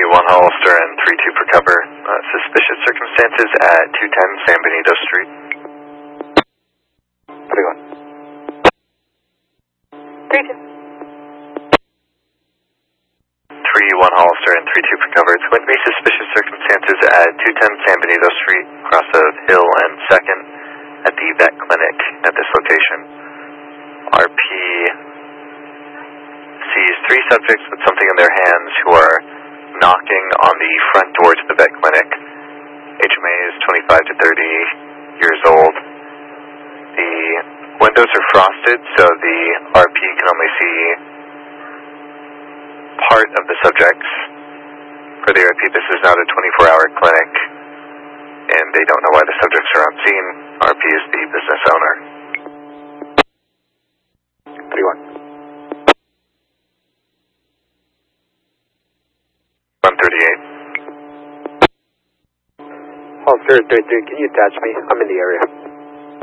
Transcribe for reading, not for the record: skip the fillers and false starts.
1 Hollister and 3-2 for cover. Suspicious circumstances at 210 San Benito Street. 3-1 Hollister and 3-2 for cover. It's going to be suspicious circumstances at 210 San Benito Street, across of Hill and 2nd at the vet clinic at this location. RP sees 3 subjects with something in their hands who are knocking on the front door to the vet clinic. HMA is 25 to 30 years old. The windows are frosted, so the RP can only see part of the subjects. For the RP, this is not a 24-hour clinic, and they don't know why the subjects are on scene. RP is the business owner. 31. 138. Hollister 33, can you attach me? I'm in the area.